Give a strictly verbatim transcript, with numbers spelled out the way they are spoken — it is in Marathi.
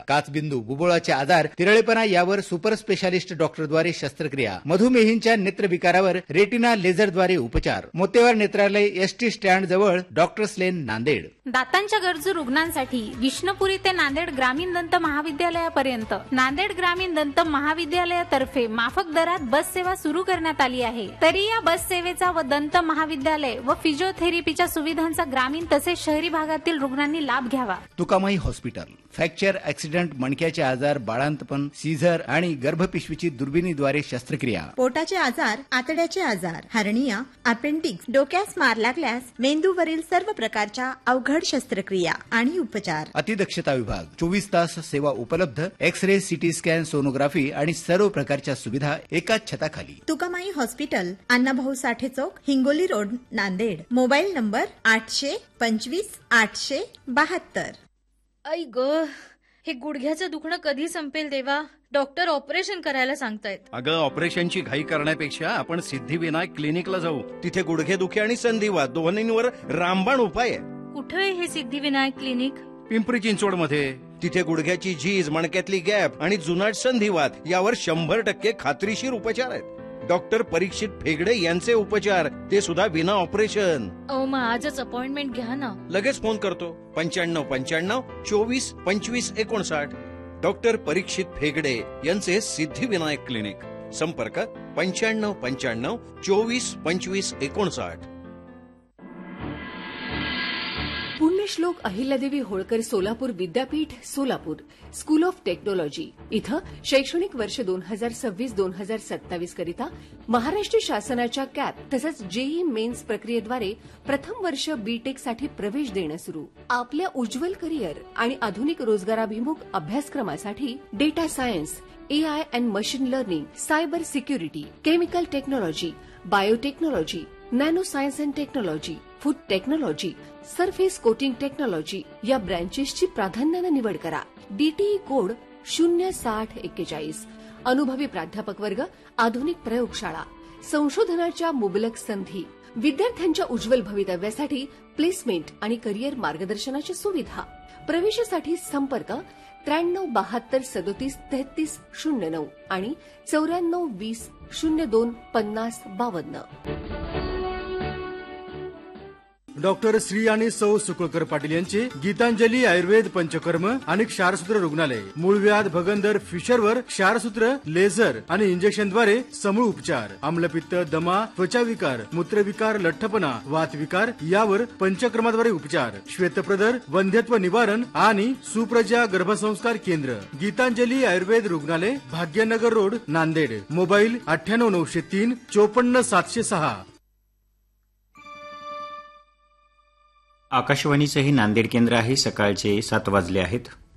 काचबिंदू, बुबुळाचे आजार, तिरळेपणा यावर सुपर स्पेशालिस्ट डॉक्टरद्वारे शस्त्रक्रिया, मधुमेहींच्या नेत्रविकारावर रेटिना लेझरद्वारे उपचार. मोतेवार नेत्रालय, एसटी स्टँड जवळ, डॉक्टर्स लेन, नांदेड. दातांच्या गरजू रुग्णांसाठी विष्णुपुरी ते नांदेड ग्रामीण दंत महाविद्यालयापर्यंत नांदेड ग्रामीण दंत महाविद्यालयातर्फे माफक दरात बस सेवा सुरू करण्यात आली आहे. तरी या बस सेवेचा व दंत महाविद्यालय व फिजिओथेरपीच्या सुविधांचा ग्रामीण तसेच शहरी भागातील रुग्णांनी लाभ घ्यावा. तुकामाई हॉस्पिटल, फ्रॅक्चर, ऍक्सिडेंट, मणक्याचे आजार, बाळांतपण, सीझर आणि गर्भपिशवीची दुर्बिणीद्वारे शस्त्रक्रिया. पोटाचे आजार, आतड्याचे आजार, हर्निया, अपेंडिक्स, डोक्यास मार लागल्यास मेंदूवरील सर्व प्रकारच्या अवघड शस्त्रक्रिया आणि उपचार. अतिदक्षता विभाग, चोवीस तास सेवा उपलब्ध. X ray, CT scan, sonography आणि सर्व प्रकारच्या सुविधा एकाच छताखाली. तुकामाई हॉस्पिटल, अण्णाभाऊ साठे चौक, Hingoli road, Nanded. Mobile number आठशे पंचवीस आठशे बहात्तर. आई ग, हे गुडघ्याचं दुखणं कधी संपेल देवा? डॉक्टर ऑपरेशन करायला सांगतायत. अगं, ऑपरेशनची घाई करण्यापेक्षा आपण सिद्धिविनायक क्लिनिकला जाऊ. तिथे गुडघेदुखी आणि संधिवात दोन्हींवर रामबाण उपाय आहे. कुठे आहे हे सिद्धिविनायक क्लिनिक? पिंपरी चिंचवड मध्ये. तिथे गुडघ्याची झीज, मणक्यातली गॅप आणि जुनाट संधिवात यावर शंभर टक्के खात्रीशीर उपचार आहेत. डॉक्टर परीक्षित फेगडे यांचे उपचार, ते सुद्धा विना ऑपरेशन. अहो, मग आजच अपॉइंटमेंट घ्या ना. लगेच फोन करतो. पंच्याण्णव पंच्याण्णव चोवीस पंचवीस एकोणसाठ. डॉक्टर परीक्षित फेगडे यांचे सिद्धिविनायक क्लिनिक. संपर्क पंच्याण्णव पंच्याण्णव चोवीस पंचवीस एकोणसाठ. पुण्यश्लोक अहिल्यादेवी होळकर सोलापूर विद्यापीठ, सोलापूर स्कूल ऑफ टेक्नॉलॉजी इथं शैक्षणिक वर्ष दोन हजार सव्वीस दोन हजार सत्तावीस करिता महाराष्ट्र शासनाच्या कॅप तसंच जेई मेन्स प्रक्रियेद्वारे प्रथम वर्ष बीटेक साठी प्रवेश देणं सुरू. आपल्या उज्ज्वल करिअर आणि आधुनिक रोजगाराभिमुख अभ्यासक्रमासाठी data science, AI and machine learning, cyber security, chemical technology, biotechnology, nano science and technology, food technology, surface coating technology या ब्रँचेसची प्राधान्याने निवड करा. डीटीई कोड शून्य साठ एक्केचाळीस. अनुभवी प्राध्यापक वर्ग, आधुनिक प्रयोगशाळा, संशोधनाच्या मुबलक संधी, विद्यार्थ्यांच्या उज्ज्वल भवितव्यासाठी प्लेसमेंट आणि करिअर मार्गदर्शनाची सुविधा. प्रवेशासाठी संपर्क त्र्याण्णव बहात्तर सदोतीस तेहतीस शून्य नऊ आणि चौऱ्याण्णव वीस शून्य दोन पन्नास बावन्न. डॉक्टर श्री आणि सौ सुकुळकर पाटील यांचे गीतांजली आयुर्वेद पंचकर्म आणि क्षारसूत्र रुग्णालय. मूळव्याध, भगंदर, फिशरवर क्षारसूत्र, लेझर आणि इंजेक्शनद्वारे समूळ उपचार. आम्लपित्त, दमा, त्वचाविकार, मूत्रविकार, लठ्ठपणा, वातविकार यावर पंचकर्माद्वारे उपचार. श्वेतप्रदर, वंध्यत्व निवारण आणि सुप्रजा गर्भसंस्कार केंद्र. गीतांजली आयुर्वेद रुग्णालय, भाग्यनगर रोड, नांदेड. मोबाईल अठ्ठ्याण्णव नऊशे तीन चोपन्न सातशे सहा. आकाशवाणीचं हे नांदेड केंद्र आहे. सकाळचे सात वाजले आहेत.